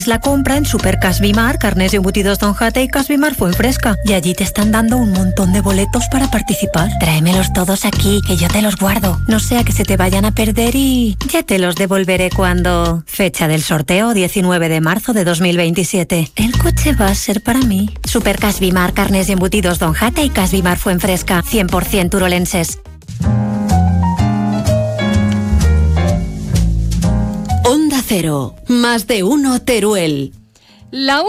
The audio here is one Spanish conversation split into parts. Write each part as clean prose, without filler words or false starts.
La compra en Super Casbimar, carnes y embutidos Don Jate y Casbimar Fuenfresca. Y allí te están dando un montón de boletos para participar. Tráemelos todos aquí, que yo te los guardo. No sea que se te vayan a perder y ya te los devolveré cuando... Fecha del sorteo, 19 de marzo de 2027. El coche va a ser para mí. Super Casbimar, carnes y embutidos Don Jate y Casbimar Fuenfresca. 100% turolenses. Onda Cero, más de uno Teruel. La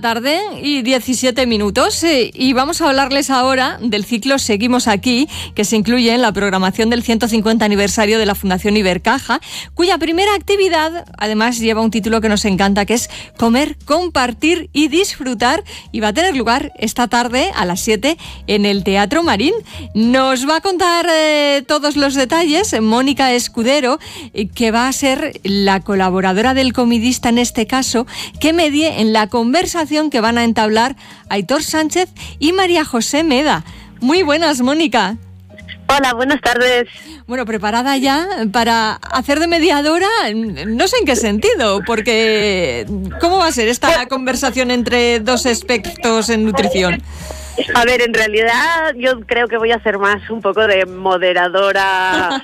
1:17 p.m. Y vamos a hablarles ahora del ciclo Seguimos Aquí, que se incluye en la programación del 150 aniversario de la Fundación Ibercaja, cuya primera actividad además lleva un título que nos encanta, que es Comer, Compartir y Disfrutar, y va a tener lugar esta tarde a las 7 en el Teatro Marín. Nos va a contar todos los detalles Mónica Escudero, que va a ser la colaboradora del comidista en este caso, que medie en la conversación que van a entablar Aitor Sánchez y María José Meda. Muy buenas, Mónica. Hola, buenas tardes. Bueno, ¿preparada ya para hacer de mediadora? No sé en qué sentido, porque ¿cómo va a ser esta conversación entre dos expertos en nutrición? A ver, en realidad yo creo que voy a hacer más un poco de moderadora.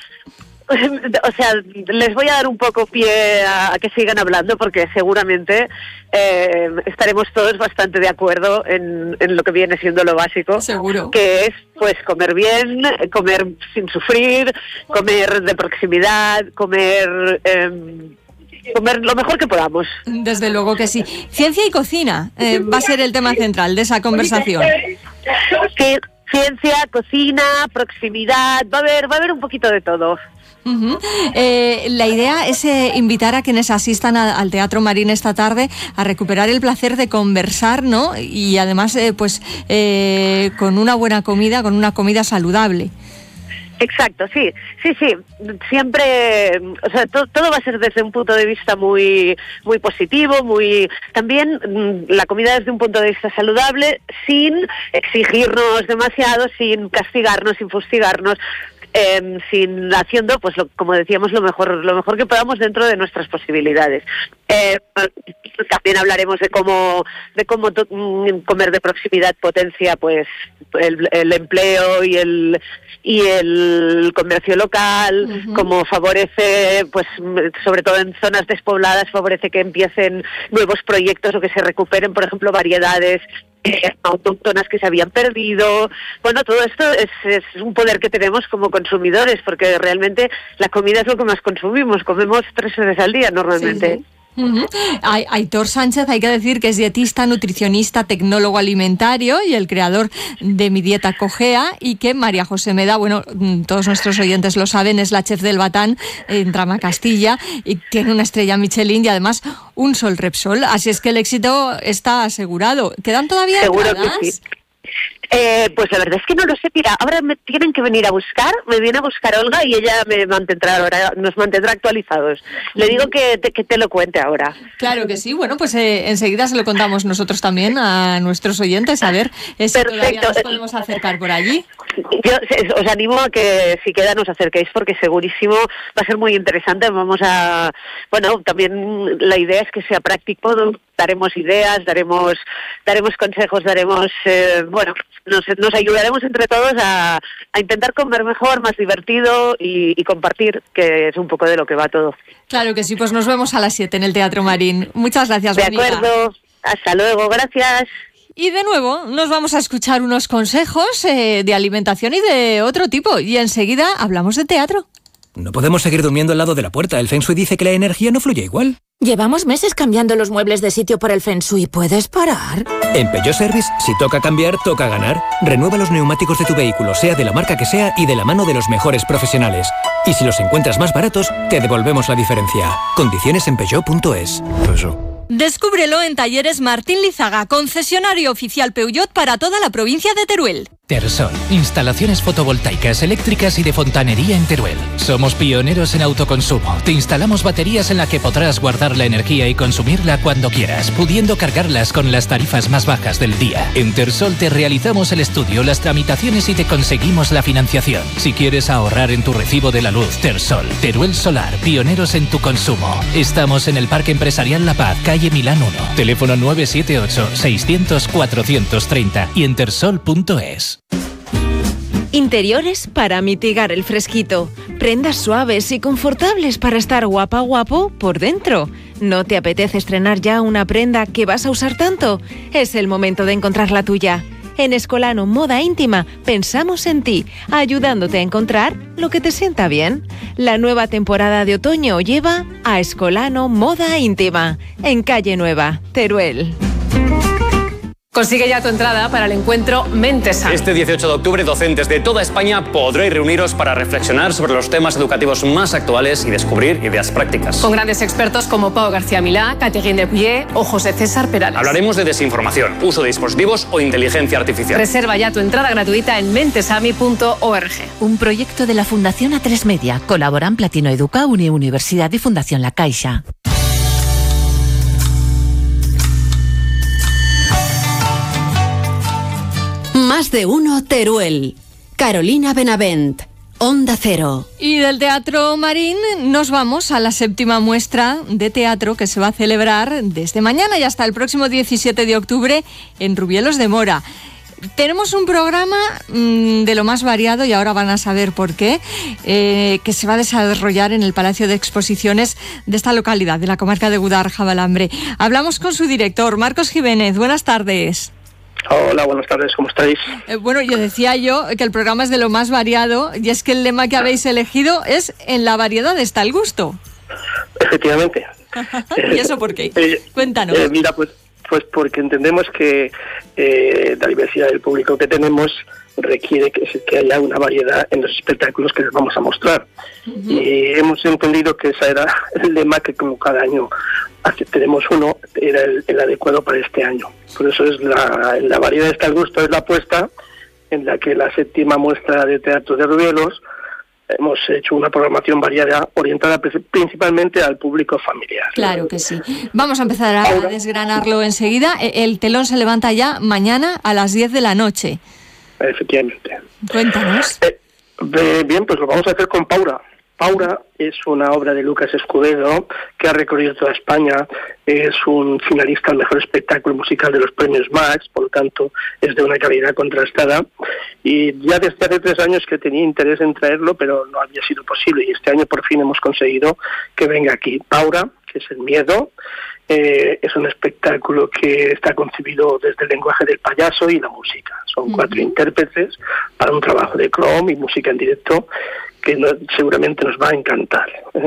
O sea, les voy a dar un poco pie a que sigan hablando, porque seguramente estaremos todos bastante de acuerdo en lo que viene siendo lo básico. Seguro. Que es, pues, comer bien, comer sin sufrir, comer de proximidad, comer lo mejor que podamos. Desde luego que sí. Ciencia y cocina va a ser el tema central de esa conversación. Sí, ciencia, cocina, proximidad, va a haber un poquito de todo. Uh-huh. La idea es invitar a quienes asistan al Teatro Marín esta tarde a recuperar el placer de conversar, ¿no? Y además, con una buena comida, con una comida saludable. Exacto, sí. Siempre, o sea, todo va a ser desde un punto de vista muy, muy positivo, también la comida desde un punto de vista saludable, sin exigirnos demasiado, sin castigarnos, sin fustigarnos. Haciendo, pues como decíamos, lo mejor que podamos dentro de nuestras posibilidades. También hablaremos de cómo comer de proximidad potencia, pues, el empleo y el comercio local. Uh-huh. Cómo favorece, pues, sobre todo en zonas despobladas, favorece que empiecen nuevos proyectos o que se recuperen, por ejemplo, variedades autóctonas que se habían perdido. Bueno, todo esto es un poder que tenemos como consumidores, porque realmente la comida es lo que más consumimos. Comemos 3 veces al día normalmente. Sí. Uh-huh. Aitor Sánchez, hay que decir que es dietista, nutricionista, tecnólogo alimentario y el creador de Mi Dieta Cogea, y que María José Meda, bueno, todos nuestros oyentes lo saben, es la chef del Batán en Trama Castilla y tiene una estrella Michelin y además un Sol Repsol, así es que el éxito está asegurado. ¿Quedan todavía entradas? Seguro que sí. Pues la verdad es que no lo sé. Mira, ahora me tienen que venir a buscar, me viene a buscar Olga y ella nos mantendrá actualizados. Le digo que te lo cuente ahora. Claro que sí. Bueno, pues enseguida se lo contamos nosotros también a nuestros oyentes, a ver si todavía nos podemos acercar por allí. Yo os animo a que si queda nos acerquéis, porque segurísimo va a ser muy interesante. También la idea es que sea práctico, ¿no? Daremos ideas, daremos consejos, nos ayudaremos entre todos a intentar comer mejor, más divertido y compartir, que es un poco de lo que va todo. Claro que sí, pues nos vemos a las 7 en el Teatro Marín. Muchas gracias, Mónica. De acuerdo, hasta luego, gracias. Y de nuevo nos vamos a escuchar unos consejos de alimentación y de otro tipo, y enseguida hablamos de teatro. No podemos seguir durmiendo al lado de la puerta. El Feng Shui dice que la energía no fluye igual. Llevamos meses cambiando los muebles de sitio por el Feng Shui. ¿Puedes parar? En Peugeot Service, si toca cambiar, toca ganar. Renueva los neumáticos de tu vehículo, sea de la marca que sea y de la mano de los mejores profesionales. Y si los encuentras más baratos, te devolvemos la diferencia. Condiciones en Peugeot.es. Descúbrelo en Talleres Martín Lizaga, concesionario oficial Peugeot para toda la provincia de Teruel. Tersol, instalaciones fotovoltaicas, eléctricas y de fontanería en Teruel. Somos pioneros en autoconsumo. Te instalamos baterías en las que podrás guardar la energía y consumirla cuando quieras, pudiendo cargarlas con las tarifas más bajas del día. En Tersol te realizamos el estudio, las tramitaciones y te conseguimos la financiación. Si quieres ahorrar en tu recibo de la luz, Tersol, Teruel Solar, pioneros en tu consumo. Estamos en el Parque Empresarial La Paz, calle Milán 1. Teléfono 978-600-430 y en tersol.es. Interiores para mitigar el fresquito. Prendas suaves y confortables para estar guapo por dentro. ¿No te apetece estrenar ya una prenda que vas a usar tanto? Es el momento de encontrar la tuya. En Escolano Moda Íntima pensamos en ti, ayudándote a encontrar lo que te sienta bien. La nueva temporada de otoño lleva a Escolano Moda Íntima, en Calle Nueva, Teruel. Consigue ya tu entrada para el encuentro Mentesami. Este 18 de octubre, docentes de toda España podréis reuniros para reflexionar sobre los temas educativos más actuales y descubrir ideas prácticas. Con grandes expertos como Pau García Milá, Catherine Depuyer o José César Perales. Hablaremos de desinformación, uso de dispositivos o inteligencia artificial. Reserva ya tu entrada gratuita en mentesami.org. Un proyecto de la Fundación A3 Media. Colaboran Platino Educa, Universidad y Fundación La Caixa. Más de uno Teruel. Carolina Benavent, Onda Cero. Y del Teatro Marín nos vamos a la 7ª muestra de teatro que se va a celebrar desde mañana y hasta el próximo 17 de octubre en Rubielos de Mora. Tenemos un programa de lo más variado y ahora van a saber por qué, que se va a desarrollar en el Palacio de Exposiciones de esta localidad, de la comarca de Guadalajara-Balambre. Hablamos con su director, Marcos Jiménez. Buenas tardes. Hola, buenas tardes, ¿cómo estáis? Bueno, yo decía que el programa es de lo más variado y es que el lema que habéis elegido es "en la variedad está el gusto". Efectivamente. ¿Y eso por qué? Cuéntanos. Mira, pues porque entendemos que la diversidad del público que tenemos requiere que haya una variedad en los espectáculos que les vamos a mostrar. Uh-huh. Y hemos entendido que ese era el lema que, como cada año tenemos uno, era el adecuado para este año. Por eso es la variedad está el gusto, es la apuesta en la que la 7ª muestra de teatro de Rubielos hemos hecho una programación variada orientada principalmente al público familiar. Claro que sí. Vamos a empezar a desgranarlo enseguida. El telón se levanta ya mañana a las 10 de la noche. Efectivamente. Cuéntanos. Bien, pues lo vamos a hacer con Paura. Paura es una obra de Lucas Escudedo que ha recorrido toda España, es un finalista al mejor espectáculo musical de los premios Max, por lo tanto es de una calidad contrastada, y ya desde hace 3 años que tenía interés en traerlo, pero no había sido posible, y este año por fin hemos conseguido que venga aquí. Paura, que es el miedo, es un espectáculo que está concebido desde el lenguaje del payaso y la música. Son 4 intérpretes para un trabajo de Chrome y música en directo que seguramente nos va a encantar.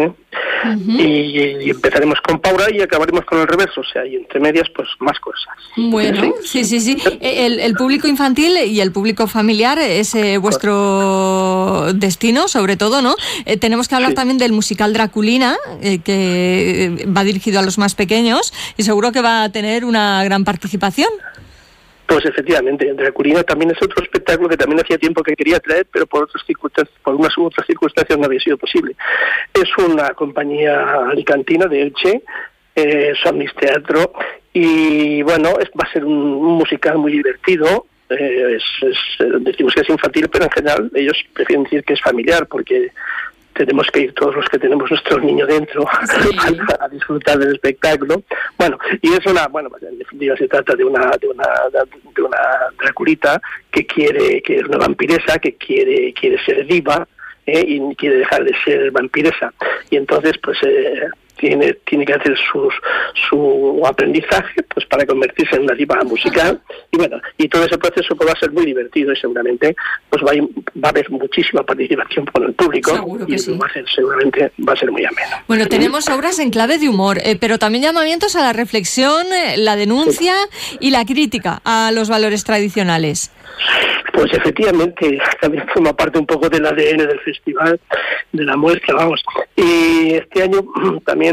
Y empezaremos con Paura y acabaremos con el reverso, o sea, y entre medias, pues más cosas. Bueno, sí. El público infantil y el público familiar es vuestro destino, sobre todo, ¿no? Tenemos que hablar también del musical Draculina, que va dirigido a los más pequeños y seguro que va a tener una gran participación. Pues efectivamente, Draculina también es otro espectáculo que también hacía tiempo que quería traer, pero por unas u otras circunstancias no había sido posible. Es una compañía alicantina de Elche, Somnis Teatro, y bueno, va a ser un musical muy divertido. Decimos que es infantil, pero en general ellos prefieren decir que es familiar, porque tenemos que ir todos los que tenemos nuestro niño dentro a disfrutar del espectáculo. Bueno, y es en definitiva se trata de una Draculita que es una vampiresa que quiere ser diva, y quiere dejar de ser vampiresa, y entonces pues tiene que hacer su aprendizaje pues para convertirse en una diva musical, y bueno, y todo ese proceso pues va a ser muy divertido y seguramente pues va a haber muchísima participación con el público. Seguro que sí. Seguramente va a ser muy ameno. Bueno, tenemos obras en clave de humor, pero también llamamientos a la reflexión, la denuncia y la crítica a los valores tradicionales. Pues efectivamente, también forma parte un poco del ADN del festival, de la muestra, vamos. Y este año también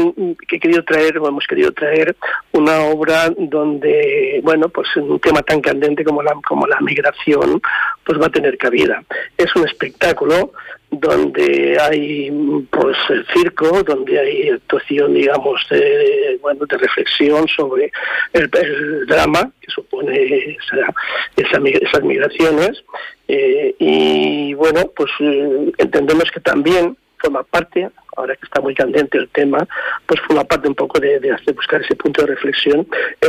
también hemos querido traer una obra donde, bueno, pues un tema tan candente como la migración, pues va a tener cabida. Es un espectáculo donde hay pues el circo, donde hay actuación, digamos, de reflexión sobre el drama que supone esas migraciones, y bueno, pues entendemos que también forma parte, ahora que está muy candente el tema, pues forma parte un poco de buscar ese punto de reflexión en